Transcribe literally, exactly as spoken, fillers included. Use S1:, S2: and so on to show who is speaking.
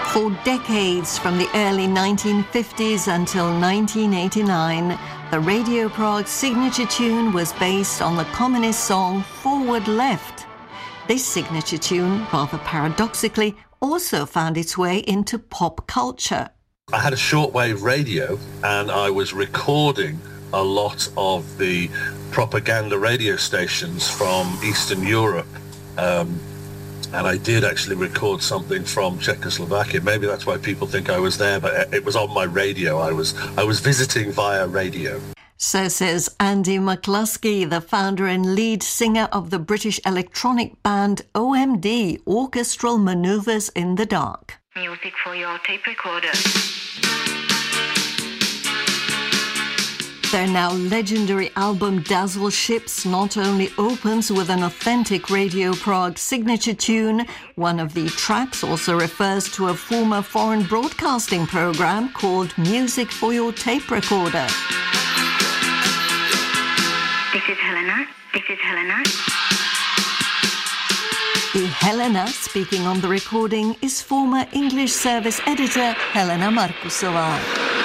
S1: For decades, from the early nineteen fifties until nineteen eighty-nine, the Radio Prague signature tune was based on the communist song Forward Left. This signature tune, rather paradoxically, also found its way into pop culture.
S2: I had a shortwave radio and I was recording a lot of the propaganda radio stations from Eastern Europe. Um, and I did actually record something from Czechoslovakia. Maybe that's why people think I was there, but it was on my radio. I was I was visiting via radio.
S1: So says Andy McCluskey, the founder and lead singer of the British electronic band O M D, Orchestral Manoeuvres in the Dark.
S3: Music for your tape recorder.
S1: Their now legendary album Dazzle Ships not only opens with an authentic Radio Prague signature tune, one of the tracks also refers to a former foreign broadcasting program called Music for Your Tape Recorder.
S3: This is Helena. This is Helena.
S1: The Helena speaking on the recording is former English service editor Helena Markusová.